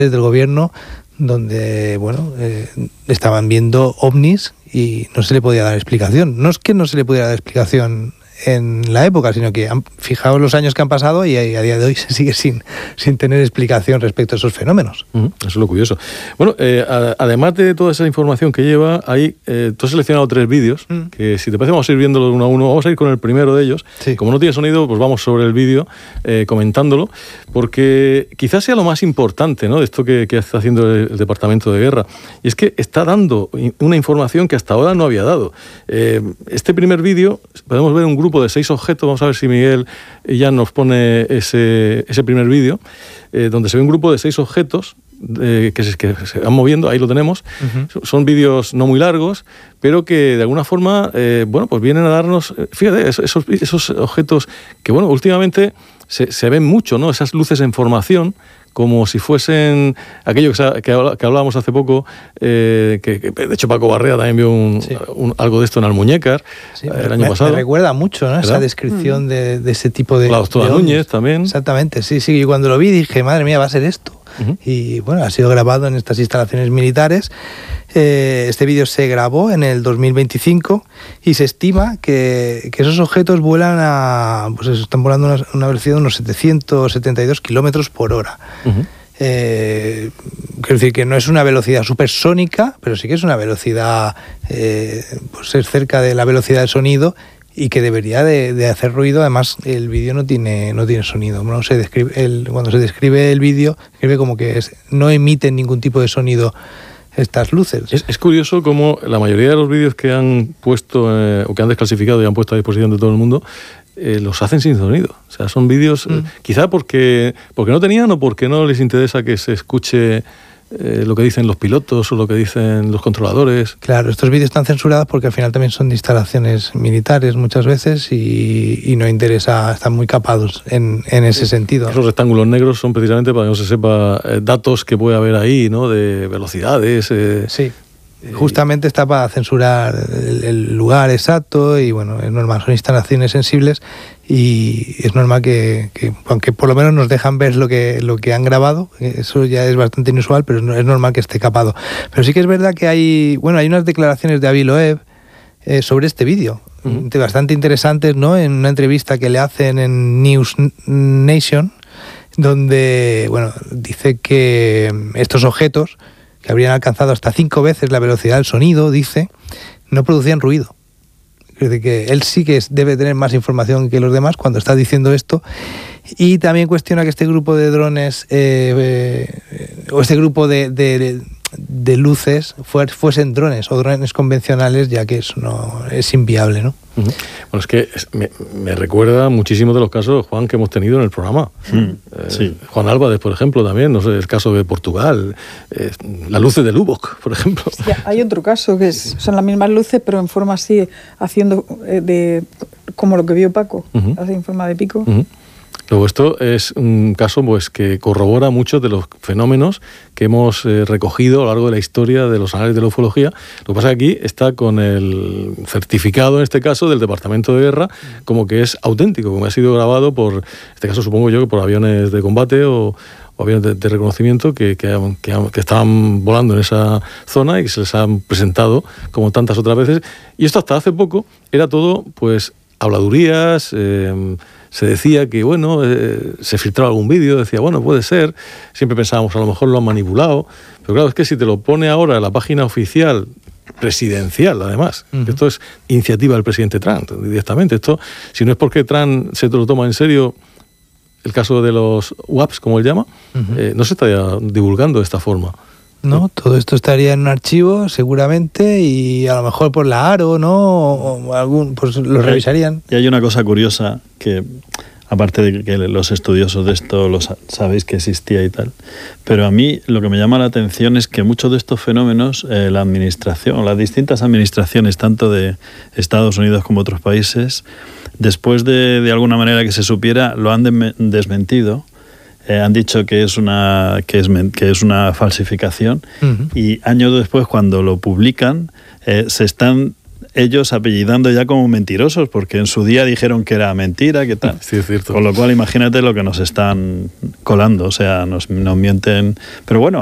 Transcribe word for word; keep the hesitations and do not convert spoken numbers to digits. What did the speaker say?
del gobierno donde, bueno, eh, estaban viendo ovnis y no se le podía dar explicación. No es que no se le pudiera dar explicación en la época, sino que han fijado los años que han pasado y a día de hoy se sigue sin, sin tener explicación respecto a esos fenómenos. Uh-huh. Eso es lo curioso. Bueno, eh, a, además de toda esa información que lleva, hay, eh, tú has seleccionado tres vídeos, uh-huh. que si te parece vamos a ir viéndolos uno a uno. Vamos a ir con el primero de ellos. Sí. Como no tiene sonido, pues vamos sobre el vídeo eh, comentándolo, porque quizás sea lo más importante, ¿no?, de esto que, que está haciendo el, el Departamento de Guerra. Y es que está dando una información que hasta ahora no había dado. Eh, este primer vídeo, podemos ver un grupo de seis objetos. Vamos a ver si Miguel ya nos pone ese, ese primer vídeo, eh, donde se ve un grupo de seis objetos eh, que, se, que se van moviendo. Ahí lo tenemos. Uh-huh. Son vídeos no muy largos, pero que de alguna forma, eh, bueno, pues vienen a darnos, fíjate, esos, esos objetos que, bueno, últimamente se, se ven mucho, ¿no? Esas luces en formación, como si fuesen aquello que, que, que hablábamos hace poco, eh, que, que de hecho Paco Barrea también vio un, sí. un, algo de esto en Almuñécar, sí, eh, el año me, pasado. Me recuerda mucho, ¿no?, esa descripción mm. de, de ese tipo de... La doctora de Núñez también. Exactamente, sí, sí. Y cuando lo vi dije, madre mía, va a ser esto. Uh-huh. Y bueno, ha sido grabado en estas instalaciones militares. Eh, este vídeo se grabó en el dos mil veinticinco y se estima que, que esos objetos vuelan a, pues están volando a una, una velocidad de unos setecientos setenta y dos kilómetros por hora. Uh-huh. Eh, quiero decir que no es una velocidad supersónica, pero sí que es una velocidad, eh, pues es cerca de la velocidad del sonido y que debería de, de hacer ruido. Además, el vídeo no tiene no tiene sonido. No se describe el, cuando se describe el vídeo, escribe como que es, no emiten ningún tipo de sonido estas luces. Es, es curioso cómo la mayoría de los vídeos que han puesto eh, o que han desclasificado y han puesto a disposición de todo el mundo eh, los hacen sin sonido. O sea, son vídeos mm. eh, quizá porque porque no tenían o porque no les interesa que se escuche Eh, lo que dicen los pilotos o lo que dicen los controladores. Claro, estos vídeos están censurados porque al final también son de instalaciones militares muchas veces y, y no interesa, están muy capados en, en ese sentido. Esos rectángulos negros son precisamente para que no se sepa eh, datos que puede haber ahí, ¿no?, de velocidades. Eh, sí. Justamente está para censurar el, el lugar exacto y bueno, es normal, son instalaciones sensibles y es normal que, que aunque por lo menos nos dejan ver lo que, lo que han grabado, eso ya es bastante inusual, pero es normal que esté capado. Pero sí que es verdad que hay, bueno, hay unas declaraciones de Avi Loeb eh, sobre este vídeo, uh-huh. bastante interesantes, ¿no?, en una entrevista que le hacen en News Nation, donde, bueno, dice que estos objetos, que habrían alcanzado hasta cinco veces la velocidad del sonido, dice, no producían ruido. Es decir, que él sí que debe tener más información que los demás cuando está diciendo esto. Y también cuestiona que este grupo de drones, eh, eh, o este grupo de, de, de luces, fuesen drones o drones convencionales, ya que eso no es inviable, ¿no? Uh-huh. Bueno, es que me, me recuerda muchísimo de los casos, Juan, que hemos tenido en el programa. Mm, eh, sí. Juan Álvarez, por ejemplo, también, no sé, el caso de Portugal, eh, las luces de Lubbock, por ejemplo. Sí, hay otro caso que es, son las mismas luces, pero en forma así, haciendo eh, de como lo que vio Paco, uh-huh. así en forma de pico. Uh-huh. Luego esto es un caso pues que corrobora muchos de los fenómenos que hemos eh, recogido a lo largo de la historia de los análisis de la ufología. Lo que pasa es que aquí está con el certificado, en este caso, del Departamento de Guerra, como que es auténtico, como ha sido grabado por, en este caso supongo yo, que por aviones de combate o, o aviones de, de reconocimiento que, que, que, que estaban volando en esa zona y que se les han presentado como tantas otras veces. Y esto hasta hace poco era todo, pues, habladurías. Eh, se decía que, bueno, eh, se filtraba algún vídeo, decía, bueno, puede ser, siempre pensábamos, a lo mejor lo han manipulado, pero claro, es que si te lo pone ahora en la página oficial, presidencial, además, uh-huh. esto es iniciativa del presidente Trump, directamente, esto, si no es porque Trump se lo toma en serio, el caso de los W A Ps, como él llama, uh-huh. eh, no se está divulgando de esta forma. No, todo esto estaría en un archivo seguramente y a lo mejor por la ARO, ¿no? O algún, pues lo revisarían. Y hay una cosa curiosa que, aparte de que los estudiosos de esto lo sabéis que existía y tal, pero a mí lo que me llama la atención es que muchos de estos fenómenos, eh, la administración, las distintas administraciones, tanto de Estados Unidos como otros países, después de, de alguna manera que se supiera, lo han de- desmentido. Eh, han dicho que es una que es que es una falsificación uh-huh. y años después, cuando lo publican, eh, se están ellos apellidando ya como mentirosos, porque en su día dijeron que era mentira, que tal. Sí, es cierto. Con lo cual, imagínate lo que nos están colando, o sea, nos, nos mienten. Pero bueno,